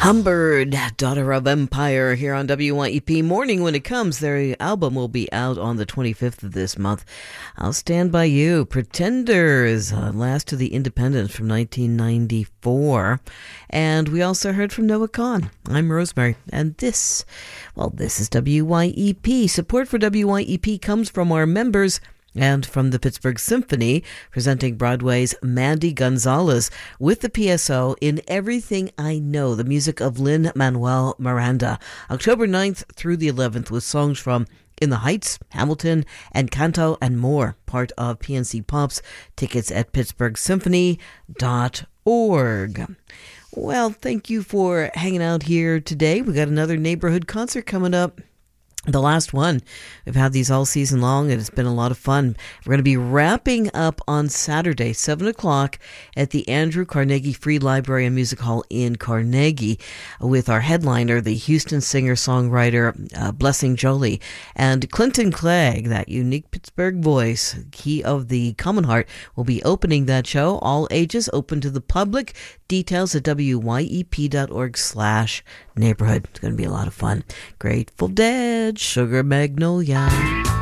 Humbird, Daughter of Empire, here on WYEP. Morning when it comes. Their album will be out on the 25th of this month. I'll Stand By You. Pretenders, last to the Independents from 1994. And we also heard from Noah Kahan. I'm Rosemary. And this is WYEP. Support for WYEP comes from our members and from the Pittsburgh Symphony, presenting Broadway's Mandy Gonzalez with the PSO in Everything I Know, the music of Lin-Manuel Miranda. October 9th through the 11th with songs from In the Heights, Hamilton, Encanto, and more. Part of PNC Pops. Tickets at pittsburghsymphony.org. Well, thank you for hanging out here today. We got another neighborhood concert coming up. The last one. We've had these all season long, and it's been a lot of fun. We're going to be wrapping up on Saturday, 7 o'clock, at the Andrew Carnegie Free Library and Music Hall in Carnegie, with our headliner, the Houston singer-songwriter Blessing Jolie, and Clinton Clegg, that unique Pittsburgh voice, key of the Common Heart, will be opening that show. All ages, open to the public. Details at wyep.org/neighborhood. It's going to be a lot of fun. Grateful Dead, Sugar Magnolia.